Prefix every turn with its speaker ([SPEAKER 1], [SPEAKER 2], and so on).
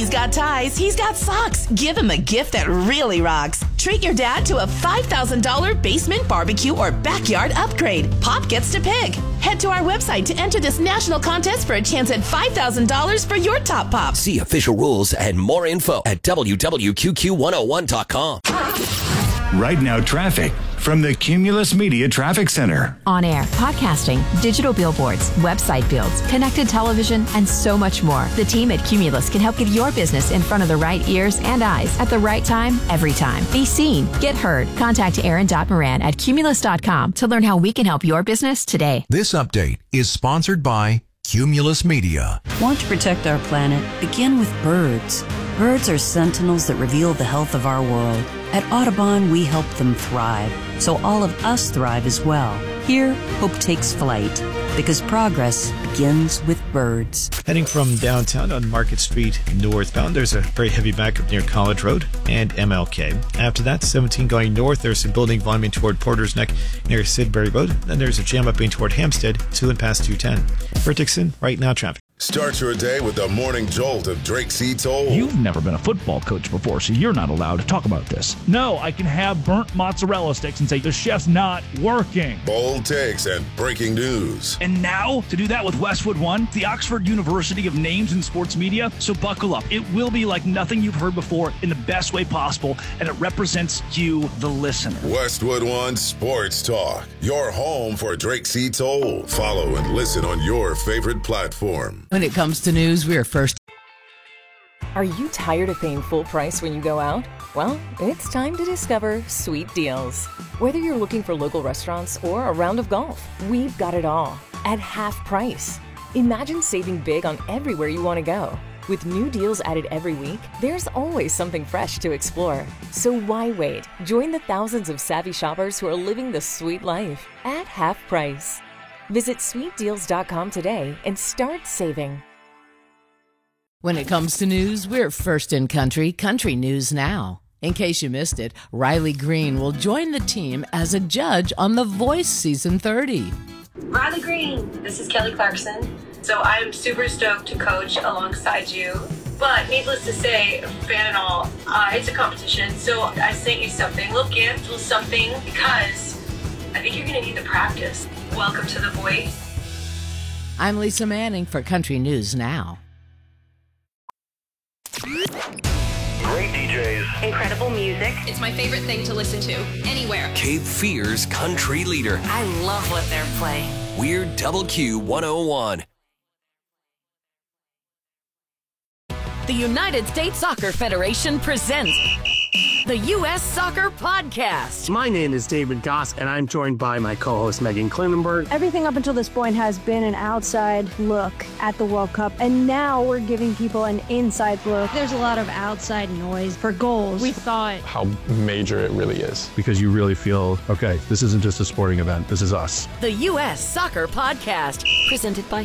[SPEAKER 1] He's got ties, he's got socks. Give him a gift that really rocks. Treat your dad to a $5,000 basement barbecue or backyard upgrade. Pop gets to pick. Head to our website to enter this national contest for a chance at $5,000 for your top pop.
[SPEAKER 2] See official rules and more info at www.qqq101.com.
[SPEAKER 3] Right now, traffic from the Cumulus Media Traffic Center.
[SPEAKER 4] On air, podcasting, digital billboards, website builds, connected television, and so much more. The team at Cumulus can help get your business in front of the right ears and eyes at the right time, every time. Be seen, get heard. Contact Aaron.Moran at Cumulus.com to learn how we can help your business today.
[SPEAKER 5] This update is sponsored by Cumulus Media.
[SPEAKER 6] Want to protect our planet? Begin with birds. Birds are sentinels that reveal the health of our world. At Audubon, we help them thrive, so all of us thrive as well. Here, hope takes flight, because progress begins with birds.
[SPEAKER 7] Heading from downtown on Market Street northbound, there's a very heavy backup near College Road and MLK. After that, 17 going north, there's some building volume toward Porter's Neck near Sidbury Road. Then there's a jam up in toward Hampstead, to and past 210. For Dixon, right now traffic.
[SPEAKER 8] Start your day with the morning jolt of Drake C. Toll.
[SPEAKER 9] You've never been a football coach before, so you're not allowed to talk about this. No, I can have burnt mozzarella sticks and say the chef's not working.
[SPEAKER 8] Bold takes and breaking news.
[SPEAKER 9] And now, to do that with Westwood One, the Oxford University of Names in Sports Media. So buckle up. It will be like nothing you've heard before in the best way possible, and it represents you, the listener.
[SPEAKER 8] Westwood One Sports Talk, your home for Drake C. Toll. Follow and listen on your favorite platform.
[SPEAKER 10] When it comes to news, we are first.
[SPEAKER 11] Are you tired of paying full price when you go out? Well, it's time to discover Sweet Deals. Whether you're looking for local restaurants or a round of golf, we've got it all at half price. Imagine saving big on everywhere you want to go. With new deals added every week, there's always something fresh to explore. So why wait? Join the thousands of savvy shoppers who are living the sweet life at half price. Visit sweetdeals.com today and start saving.
[SPEAKER 10] When it comes to news, we're first in country, Country News Now. In case you missed it, Riley Green will join the team as a judge on The Voice Season 30.
[SPEAKER 12] Riley Green, this is Kelly Clarkson. So I'm super stoked to coach alongside you. But needless to say, fan and all, it's a competition. So I sent you something, a little gift, a little something, because I think you're going to need the practice. Welcome to The Voice.
[SPEAKER 10] I'm Lisa Manning for Country News Now.
[SPEAKER 13] Great DJs.
[SPEAKER 14] Incredible music.
[SPEAKER 15] It's my favorite thing to listen to, anywhere.
[SPEAKER 2] Cape Fear's country leader.
[SPEAKER 14] I love what they're playing.
[SPEAKER 2] We're Double Q 101.
[SPEAKER 16] The United States Soccer Federation presents the U.S. Soccer Podcast.
[SPEAKER 17] My name is David Goss, and I'm joined by my co-host, Megan Klinenberg.
[SPEAKER 18] Everything up until this point has been an outside look at the World Cup, and now we're giving people an inside look.
[SPEAKER 19] There's a lot of outside noise for goals. We thought
[SPEAKER 20] how major it really is.
[SPEAKER 6] Because you really feel, okay, this isn't just a sporting event, this is us.
[SPEAKER 16] The U.S. Soccer Podcast, presented by